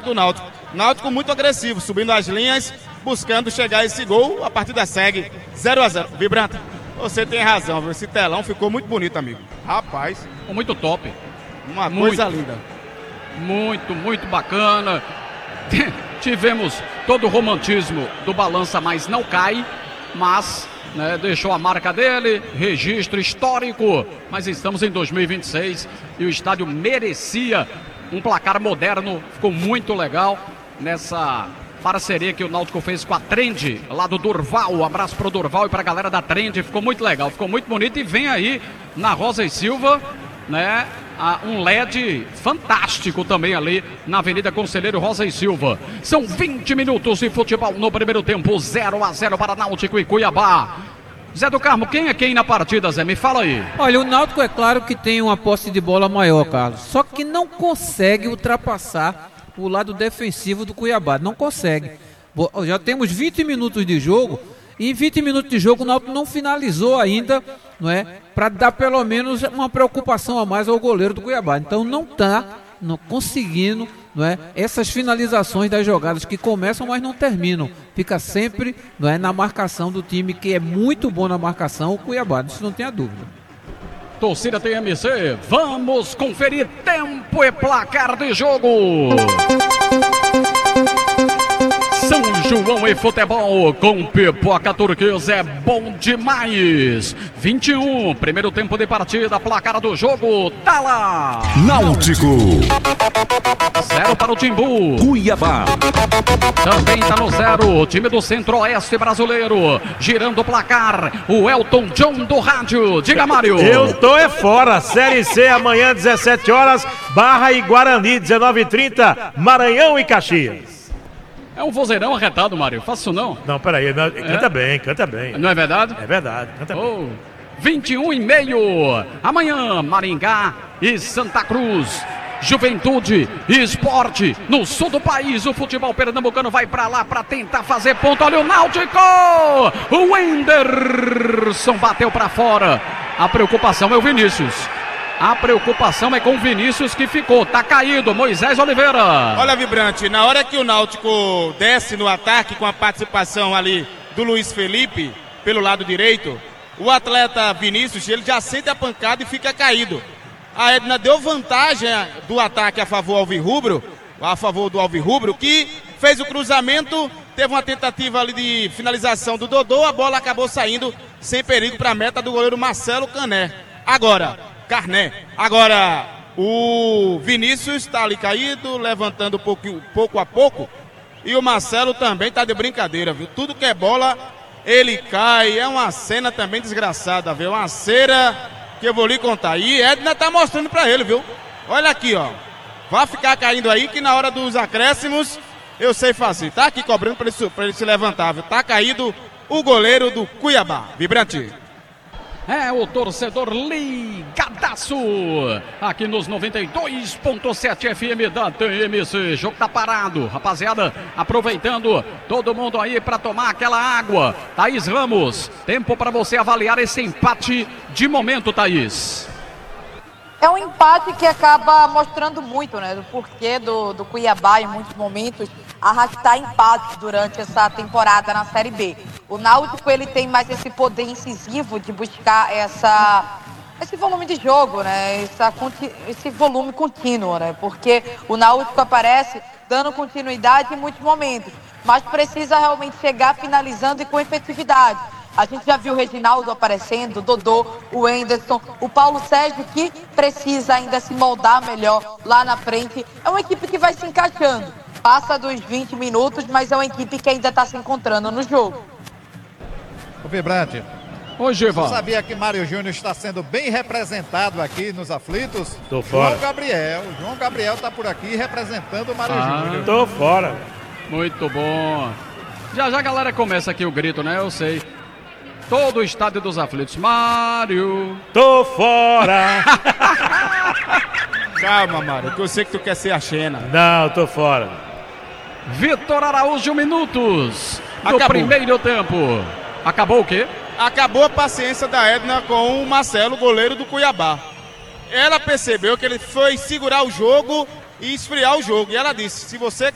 do Náutico. Náutico muito agressivo, subindo as linhas, buscando chegar a esse gol. A partida segue 0-0. Vibrante, você tem razão, viu? Esse telão ficou muito bonito, amigo. Rapaz. Ficou muito top. Uma coisa linda. Muito bacana. Tivemos todo o romantismo do Balança, mas não cai. Mas, né, deixou a marca dele, registro histórico. Mas estamos em 2026 e o estádio merecia um placar moderno. Ficou muito legal nessa parceria que o Náutico fez com a Trend, lá do Durval. Um abraço pro Durval e pra galera da Trend. Ficou muito legal, ficou muito bonito. E vem aí na Rosa e Silva, né, um LED fantástico também ali na Avenida Conselheiro Rosa e Silva. São 20 minutos de futebol no primeiro tempo, 0-0 para Náutico e Cuiabá. Zé do Carmo, quem é quem na partida, Zé? Me fala aí. Olha, o Náutico é claro que tem uma posse de bola maior, Carlos, só que não consegue ultrapassar o lado defensivo do Cuiabá, não consegue. Já temos 20 minutos de jogo e em 20 minutos de jogo o Náutico não finalizou ainda, não é? Para dar pelo menos uma preocupação a mais ao goleiro do Cuiabá. Então não está conseguindo, não é? Essas finalizações das jogadas que começam, mas não terminam. Fica sempre, não é, na marcação do time que é muito bom na marcação, o Cuiabá, isso não tem a dúvida. Torcida TMC, vamos conferir tempo e placar de jogo. São João e futebol com pipoca turquesa é bom demais. 21, primeiro tempo de partida, placar do jogo, tá lá. Náutico 0 para o Timbu. Cuiabá Também tá no 0, o time do Centro-Oeste brasileiro. Girando o placar, o Elton John do rádio. Diga, Mário. Eu tô fora. Série C amanhã, 17 horas. Barra e Guarani, 19h30. Maranhão e Caxias. É um vozeirão arretado, Mário. Faça isso não? Não, peraí. Canta bem, canta bem. Não é verdade? É verdade, canta bem. 21h30. Amanhã, Maringá e Santa Cruz. Juventude e Esporte no sul do país. O futebol pernambucano vai pra lá pra tentar fazer ponto. Olha o Náutico! O Wenderson bateu pra fora. A preocupação é o Vinícius. A preocupação é com o Vinícius que ficou. Tá caído, Moisés Oliveira. Olha, Vibrante, na hora que o Náutico desce no ataque com a participação ali do Luiz Felipe pelo lado direito, o atleta Vinícius, ele já sente a pancada e fica caído. A Edna deu vantagem do ataque a favor do Alvirrubro, que fez o cruzamento, teve uma tentativa ali de finalização do Dodô, a bola acabou saindo sem perigo para a meta do goleiro Marcelo Carné. Agora, o Vinícius está ali caído, levantando pouco a pouco, e o Marcelo também está de brincadeira, viu? Tudo que é bola, ele cai, é uma cena também desgraçada, viu? Uma cera que eu vou lhe contar. E Edna tá mostrando pra ele, viu? Olha aqui, ó. Vai ficar caindo aí que na hora dos acréscimos eu sei fazer. Tá aqui cobrando pra ele se levantar, viu? Tá caído o goleiro do Cuiabá. Vibrante. É o torcedor ligadaço aqui nos 92.7 FM da TMC. O jogo tá parado, rapaziada, aproveitando todo mundo aí para tomar aquela água. Thaís Ramos, tempo para você avaliar esse empate de momento, Thaís. É um empate que acaba mostrando muito, né, do porquê do Cuiabá em muitos momentos arrastar empates durante essa temporada na Série B. O Náutico, ele tem mais esse poder incisivo de buscar esse volume de jogo, né, esse volume contínuo, né, porque o Náutico aparece dando continuidade em muitos momentos, mas precisa realmente chegar finalizando e com efetividade. A gente já viu o Reginaldo aparecendo, o Dodô, o Wenderson, o Paulo Sérgio, que precisa ainda se moldar melhor lá na frente. É uma equipe que vai se encaixando. Passa dos 20 minutos, mas é uma equipe que ainda está se encontrando no jogo. O Vibrante. Oi, Giva. Você sabia que Mário Júnior está sendo bem representado aqui nos aflitos? Tô fora. João Gabriel está por aqui representando o Mário Júnior. Tô fora. Muito bom. Já a galera começa aqui o grito, né? Eu sei. Todo o estádio dos aflitos. Mário. Tô fora. Calma, Mário, que eu sei que tu quer ser a Xena. Não, tô fora. Vitor Araújo, minutos do Acabou. Primeiro tempo. Acabou o quê? Acabou a paciência da Edna com o Marcelo, goleiro do Cuiabá. Ela percebeu que ele foi segurar o jogo e esfriar o jogo. E ela disse, se você